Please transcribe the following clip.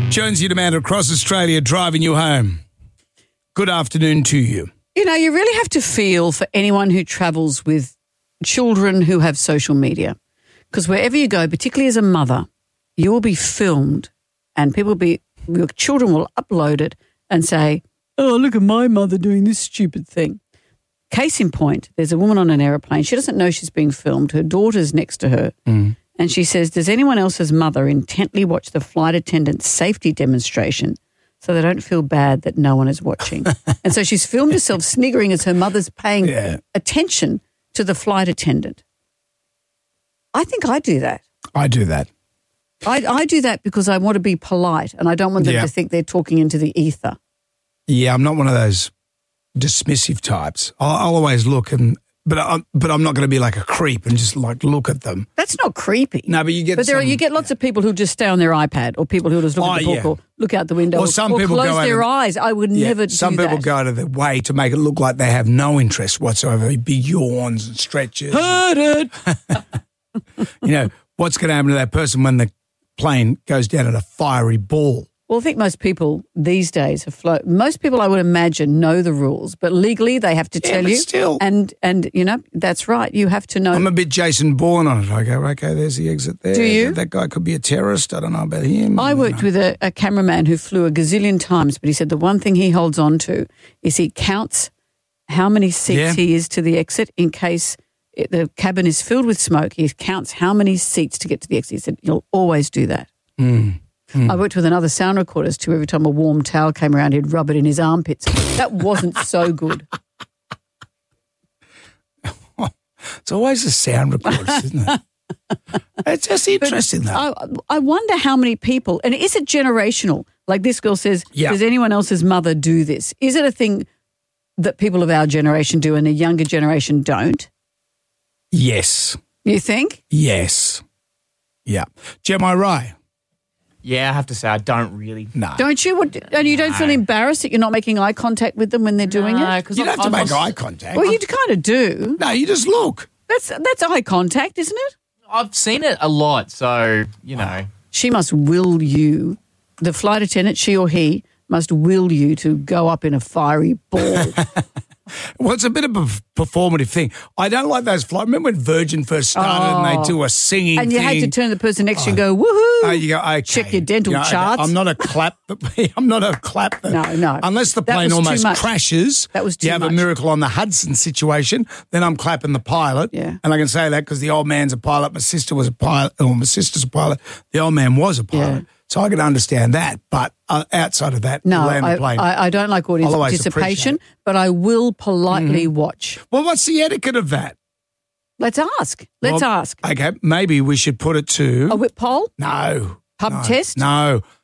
Jonesy Demand across Australia driving you home. Good afternoon to you. You know, you really have to feel for anyone who travels with children who have social media, because wherever you go, particularly as a mother, you will be filmed and your children will upload it and say, oh, look at my mother doing this stupid thing. Case in point, there's a woman on an aeroplane. She doesn't know she's being filmed. Her daughter's next to her. And she says, does anyone else's mother intently watch the flight attendant's safety demonstration so they don't feel bad that no one is watching? And so she's filmed herself sniggering as her mother's paying attention to the flight attendant. I think I do that. I do that. I do that because I want to be polite and I don't want them to think they're talking into the ether. Yeah, I'm not one of those dismissive types. I'll always look but I'm not going to be like a creep and just like look at them. That's not creepy. No, but you get you get lots of people who just stay on their iPad, or people who just look at the book or look out the window, or some people close their eyes. I would never do that. Some people go out of their way to make it look like they have no interest whatsoever. Big yawns and stretches. Heard it. You know, what's going to happen to that person when the plane goes down at a fiery ball? Well, I think most people these days most people I would imagine know the rules, but legally they have to tell you. Still. And you know, that's right. You have to know. I'm a bit Jason Bourne on it. I go, okay, there's the exit there. Do you? That guy could be a terrorist. I don't know about him. I worked with a cameraman who flew a gazillion times, but he said the one thing he holds on to is he counts how many seats he is to the exit in case the cabin is filled with smoke. He counts how many seats to get to the exit. He said, you'll always do that. I worked with another sound recordist who every time a warm towel came around, he'd rub it in his armpits. That wasn't so good. It's always the sound recordist, isn't it? It's just interesting, though. I wonder how many people, and is it generational? Like this girl says, does anyone else's mother do this? Is it a thing that people of our generation do and the younger generation don't? Yes. You think? Yes. Yeah. Am I right? Yeah, I have to say I don't really. No. Don't you? And you don't feel embarrassed that you're not making eye contact with them when they're doing it? You don't have to make eye contact. Well, you kind of do. No, you just look. That's eye contact, isn't it? I've seen it a lot, so, you know. She must will you, the flight attendant, she or he, must will you to go up in a fiery ball. Well, it's a bit of a performative thing. I don't like those flights. Remember when Virgin first started and they do a singing and you thing? had to turn the person next to you and go, woohoo. You go, okay. Check your dental charts. I'm not a clap. I'm not a clap. No. Unless the plane almost crashes. That was too much. You have a Miracle on the Hudson situation, then I'm clapping the pilot. Yeah. And I can say that because the old man's a pilot. My sister was a pilot. Or my sister's a pilot. The old man was a pilot. Yeah. So I can understand that, but outside of that, land the plane. I don't like audience participation, but I will politely watch. Well, what's the etiquette of that? Let's ask. Let's ask. Okay, maybe we should put it to... A whip poll? No. Pub test? No.